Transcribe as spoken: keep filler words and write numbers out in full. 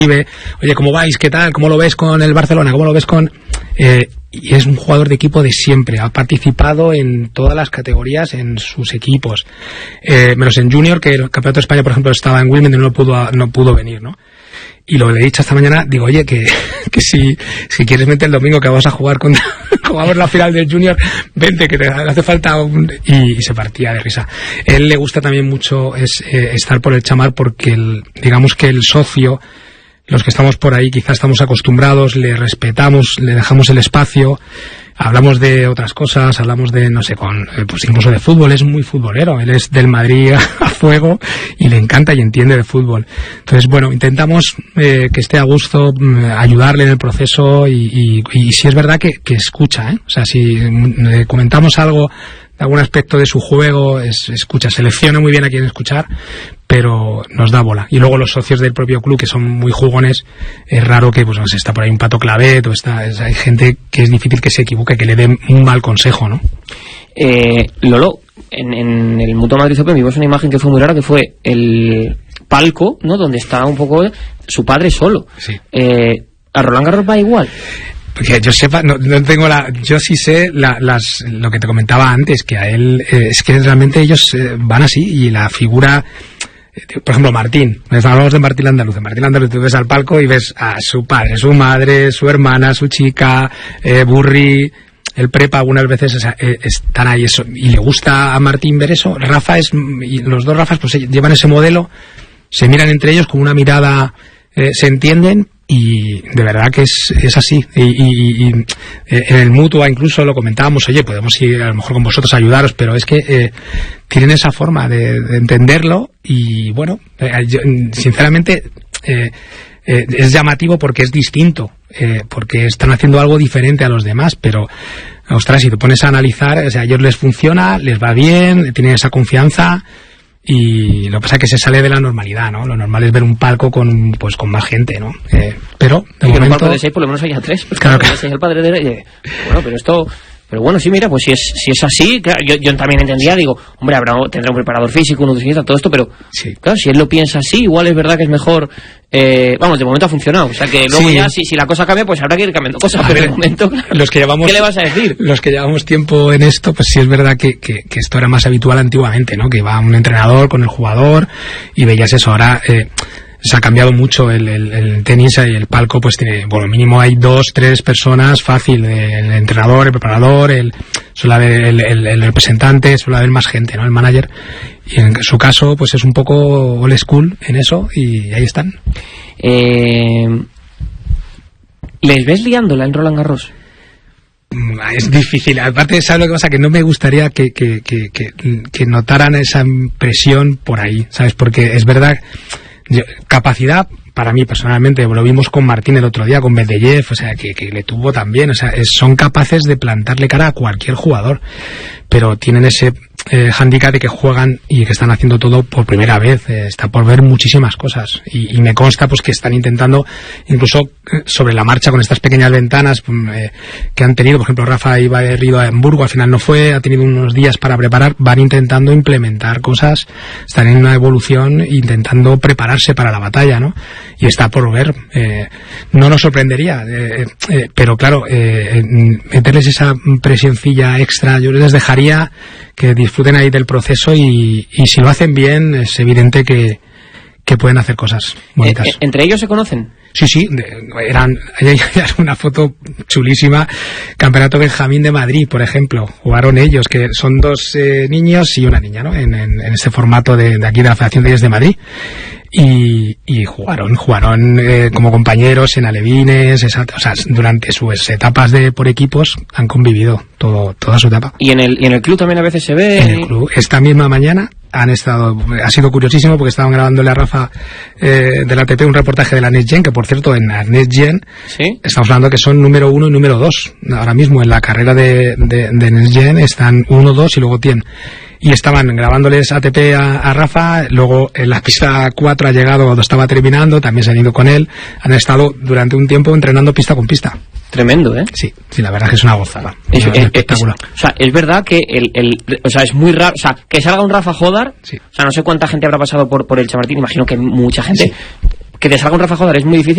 oye, ¿cómo vais? ¿Qué tal? ¿Cómo lo ves con el Barcelona? ¿Cómo lo ves con...? Eh, y es un jugador de equipo de siempre, ha participado en todas las categorías en sus equipos, eh, menos en Junior, que el Campeonato de España, por ejemplo, estaba en Wimbledon y no pudo, no pudo venir, ¿no? Y lo he dicho esta mañana, digo, oye, que, que si, si quieres meter el domingo que vamos a jugar contra, como vamos la final del Junior, vente, que te hace falta un... Y, y se partía de risa. Él le gusta también mucho es, eh, estar por el Chamar porque, el, digamos que el socio, los que estamos por ahí quizás estamos acostumbrados, le respetamos, le dejamos el espacio, hablamos de otras cosas, hablamos de, no sé, con, pues incluso de fútbol, es muy futbolero, él es del Madrid a fuego y le encanta y entiende de fútbol. Entonces, bueno, intentamos eh, que esté a gusto, ayudarle en el proceso y, y, y si es verdad que, que escucha, ¿eh? O sea, si eh, comentamos algo, algún aspecto de su juego, es, escucha, selecciona muy bien a quién escuchar, pero nos da bola. Y luego los socios del propio club, que son muy jugones, es raro que pues no sé, está por ahí un Pato Clavet, o está, es, hay gente que es difícil que se equivoque, que le den un mal consejo, ¿no? Eh, Lolo, en, en el Mutua Madrid Open vimos una imagen que fue muy rara, que fue el palco, ¿no? Donde está un poco su padre solo. Sí. Eh, ¿A Roland Garros va igual? Porque yo sepa, no, no tengo la, yo sí sé la, las, lo que te comentaba antes, que a él, eh, es que realmente ellos eh, van así, y la figura, eh, por ejemplo, Martín, hablamos de Martín Andaluz, Martín Andaluz, tú ves al palco y ves a su padre, su madre, su hermana, su chica, eh, Burri, el prepa algunas veces es, eh, están ahí, eso, y le gusta a Martín ver eso. Rafa es, y los dos Rafas pues llevan ese modelo, se miran entre ellos con una mirada, eh, se entienden, y de verdad que es, es así. Y, y, y en el Mutua incluso lo comentábamos, oye, podemos ir a lo mejor con vosotros a ayudaros, pero es que eh, tienen esa forma de, de entenderlo y bueno, eh, yo, sinceramente eh, eh, es llamativo porque es distinto, eh, porque están haciendo algo diferente a los demás, pero ostras, si te pones a analizar, o sea, a ellos les funciona, les va bien, tienen esa confianza. Y lo que pasa es que se sale de la normalidad, ¿no? Lo normal es ver un palco con pues con más gente, ¿no? Eh, pero de y momento... en un palco de seis por lo menos haya tres, pues claro, claro, que el padre de... Eh, bueno, pero esto... Pero bueno, sí, mira, pues si es si es así, claro, yo, yo también entendía, digo, hombre, habrá tendrá un preparador físico, un nutricionista, todo esto, pero sí. Claro, si él lo piensa así, igual es verdad que es mejor, eh, vamos, de momento ha funcionado, o sea que luego sí. ya, si, si la cosa cambia, pues habrá que ir cambiando cosas, a pero ver, de momento, claro, los que llevamos, ¿qué le vas a decir? Los que llevamos tiempo en esto, pues sí es verdad que, que, que esto era más habitual antiguamente, ¿no? Que iba un entrenador con el jugador y veías eso, ahora... Eh, se ha cambiado mucho el, el, el tenis y el palco, pues tiene, bueno, mínimo hay dos, tres personas, fácil, el entrenador, el preparador, el, suele haber el, el, el representante, suele haber más gente, ¿no? El manager. Y en su caso, pues es un poco old school en eso y ahí están. Eh, ¿Les ves liándola en Roland Garros? Es difícil, aparte, ¿sabes lo que pasa? Que no me gustaría que, que, que, que, que notaran esa presión por ahí, ¿sabes? Porque es verdad... Yo, capacidad, para mí personalmente, lo vimos con Martín el otro día, con Medvedev, o sea, que, que le tuvo también, o sea, es, son capaces de plantarle cara a cualquier jugador, pero tienen ese eh, hándicap de que juegan y que están haciendo todo por primera vez, eh, está por ver muchísimas cosas, y, y me consta pues que están intentando, incluso sobre la marcha, con estas pequeñas ventanas eh, que han tenido, por ejemplo, Rafa iba a haber ido a Hamburgo, al final no fue, ha tenido unos días para preparar, van intentando implementar cosas, están en una evolución, intentando prepararse para la batalla, ¿no? Y está por ver, eh, no nos sorprendería, eh, eh, pero claro, eh, meterles esa presioncilla extra, yo les dejaría que disfruten ahí del proceso y, y si lo hacen bien es evidente que, que pueden hacer cosas bonitas. Eh, ¿Entre ellos se conocen? Sí, sí, de, eran, hay una foto chulísima, Campeonato Benjamín de Madrid, por ejemplo, jugaron ellos, que son dos eh, niños y una niña, ¿no? En, en, en ese formato de, de aquí de la Federación de Tenis de Madrid. Y, y jugaron, jugaron eh, como compañeros en alevines, esa, o sea, durante sus etapas de por equipos han convivido todo, toda su etapa. ¿Y en el, y en el club también a veces se ve? En el club, esta misma mañana han estado, ha sido curiosísimo porque estaban grabándole a Rafa eh, de la A T P un reportaje de la Next Gen, que por cierto en la Next Gen ¿sí? Estamos hablando que son número uno y número dos, ahora mismo en la carrera de, de, de Next Gen están uno, dos y luego tienen. Y estaban grabándoles A T P a, a Rafa, luego en la pista cuatro ha llegado cuando estaba terminando, también se han ido con él, han estado durante un tiempo entrenando pista con pista. Tremendo, ¿eh? Sí, sí, la verdad es que es una gozada. Es, es, es espectacular. Es, o sea, es verdad que el, el, o sea, es muy raro, o sea, que salga un Rafa Jodar, sí. O sea, no sé cuánta gente habrá pasado por, por el Chamartín, imagino que mucha gente, sí. Que te salga un Rafa Jodar es muy difícil.